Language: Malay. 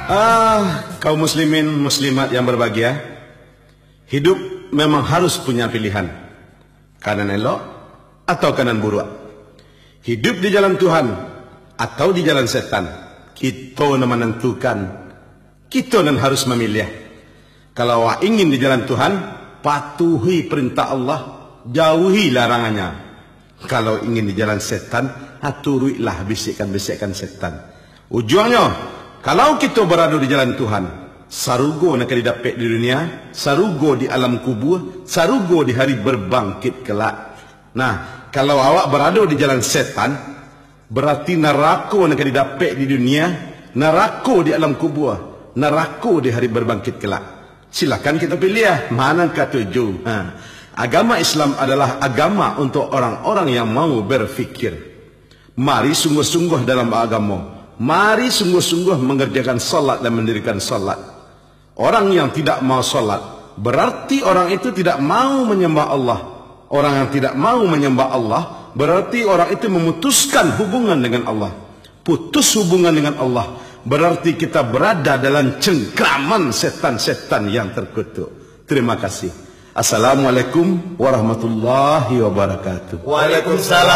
Kaum muslimin muslimat yang berbahagia, hidup memang harus punya pilihan, kanan elok atau kanan buruk. Hidup di jalan Tuhan atau di jalan setan, kita yang menentukan. Kita yang harus memilih. Kalau awak ingin di jalan Tuhan, patuhi perintah Allah, jauhi larangannya. Kalau ingin di jalan setan, turuilah bisikan-bisikan setan. Ujungnya, kalau kita berada di jalan Tuhan, sarugo nak didapat di dunia, sarugo di alam kubur, sarugo di hari berbangkit kelak. Nah, kalau awak berada di jalan setan, berarti neraka nak didapat di dunia, neraka di alam kubur, neraka di hari berbangkit kelak. Silakan kita pilih mana ketujuh. Agama Islam adalah agama untuk orang-orang yang mau berfikir. Mari sungguh-sungguh dalam agama. Mari sungguh-sungguh mengerjakan salat dan mendirikan salat. Orang yang tidak mau salat, berarti orang itu tidak mau menyembah Allah. Orang yang tidak mau menyembah Allah, berarti orang itu memutuskan hubungan dengan Allah. Putus hubungan dengan Allah, berarti kita berada dalam cengkraman setan-setan yang terkutuk. Terima kasih. Assalamualaikum warahmatullahi wabarakatuh. Waalaikumsalam.